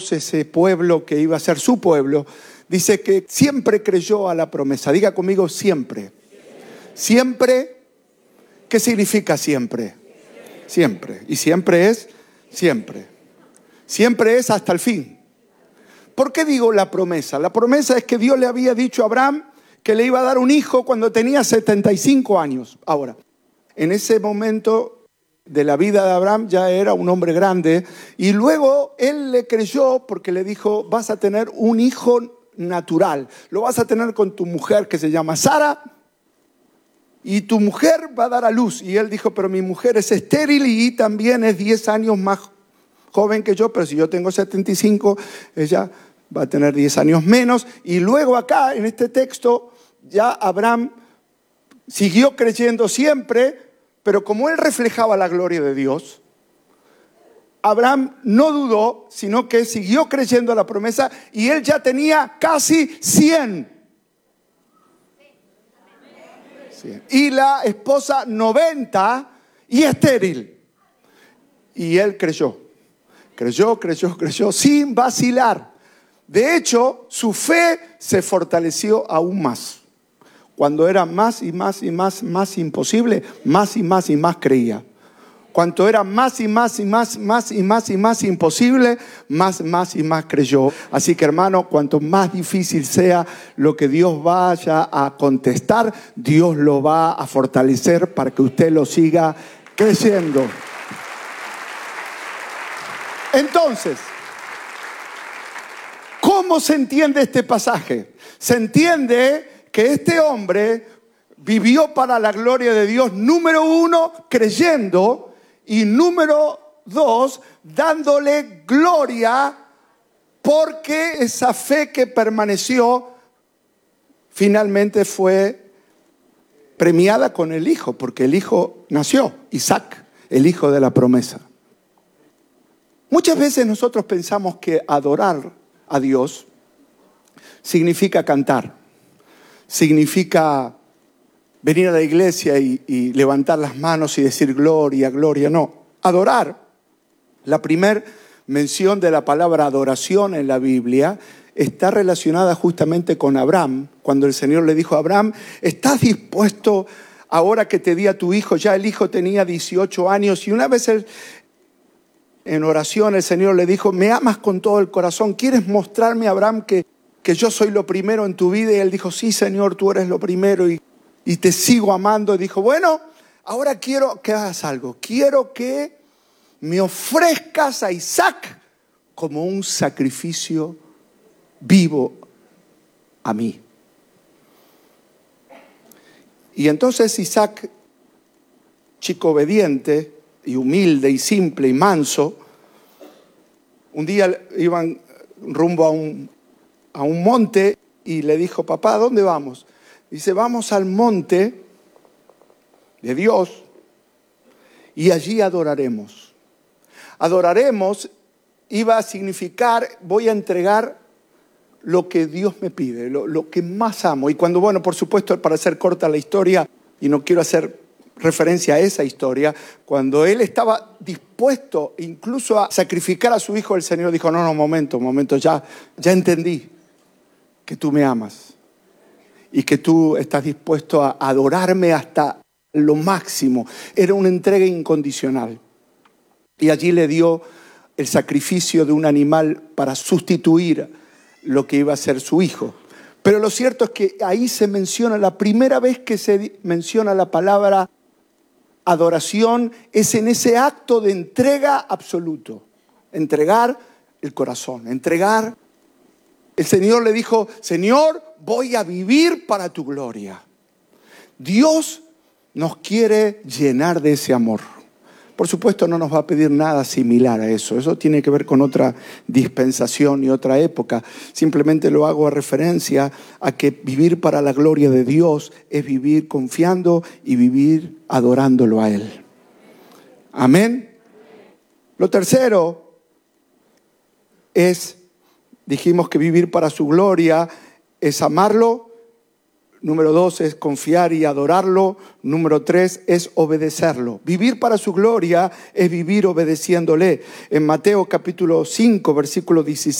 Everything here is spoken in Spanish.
Dios, ese pueblo que iba a ser su pueblo, dice que siempre creyó a la promesa. Diga conmigo, siempre. Siempre, ¿qué significa siempre? Siempre. Y siempre es siempre. Siempre es hasta el fin. ¿Por qué digo la promesa? La promesa es que Dios le había dicho a Abraham que le iba a dar un hijo cuando tenía 75 años. Ahora, en ese momento de la vida de Abraham ya era un hombre grande, y luego él le creyó porque le dijo: vas a tener un hijo natural, lo vas a tener con tu mujer que se llama Sara, y tu mujer va a dar a luz. Y él dijo: pero mi mujer es estéril y también es 10 años más joven que yo, pero si yo tengo 75, ella va a tener 10 años menos. Y luego acá en este texto ya Abraham siguió creyendo siempre, pero como él reflejaba la gloria de Dios, Abraham no dudó, sino que siguió creyendo a la promesa, y él ya tenía casi 100. Y la esposa 90 y estéril. Y él creyó sin vacilar. De hecho, su fe se fortaleció aún más. Cuando era más y más y más imposible, más y más creía. Cuanto era más y más imposible, más y más creyó. Así que, hermano, cuanto más difícil sea lo que Dios vaya a contestar, Dios lo va a fortalecer para que usted lo siga creyendo. Entonces, ¿cómo se entiende este pasaje? Se entiende que este hombre vivió para la gloria de Dios, número 1, creyendo, y número 2, dándole gloria, porque esa fe que permaneció finalmente fue premiada con el hijo, porque el hijo nació, Isaac, el hijo de la promesa. Muchas veces nosotros pensamos que adorar a Dios significa cantar, significa venir a la iglesia y levantar las manos y decir gloria, gloria. No, adorar. La primera mención de la palabra adoración en la Biblia está relacionada justamente con Abraham, cuando el Señor le dijo a Abraham: ¿estás dispuesto ahora que te di a tu hijo? Ya el hijo tenía 18 años, y una vez en oración el Señor le dijo: ¿me amas con todo el corazón? ¿Quieres mostrarme, Abraham, que yo soy lo primero en tu vida? Y él dijo: sí, Señor, tú eres lo primero y te sigo amando. Y dijo: bueno, ahora quiero que hagas algo. Quiero que me ofrezcas a Isaac como un sacrificio vivo a mí. Y entonces Isaac, chico obediente y humilde y simple y manso, un día iban rumbo a un monte y le dijo: papá, ¿a dónde vamos? Dice: vamos al monte de Dios y allí adoraremos. Adoraremos iba a significar: voy a entregar lo que Dios me pide, lo que más amo. Y cuando, bueno, por supuesto, para hacer corta la historia, y no quiero hacer referencia a esa historia, cuando él estaba dispuesto incluso a sacrificar a su hijo, el Señor dijo: no, momento, ya entendí que tú me amas y que tú estás dispuesto a adorarme hasta lo máximo. Era una entrega incondicional. Y allí le dio el sacrificio de un animal para sustituir lo que iba a ser su hijo. Pero lo cierto es que ahí se menciona, la primera vez que se menciona la palabra adoración es en ese acto de entrega absoluto. Entregar el corazón, entregar. El Señor le dijo: Señor, voy a vivir para tu gloria. Dios nos quiere llenar de ese amor. Por supuesto, no nos va a pedir nada similar a eso. Eso tiene que ver con otra dispensación y otra época. Simplemente lo hago a referencia a que vivir para la gloria de Dios es vivir confiando y vivir adorándolo a Él. Amén. Lo tercero es, dijimos que vivir para su gloria es amarlo. Número 2 es confiar y adorarlo. Número 3 es obedecerlo. Vivir para su gloria es vivir obedeciéndole. En Mateo capítulo 5, versículo 16.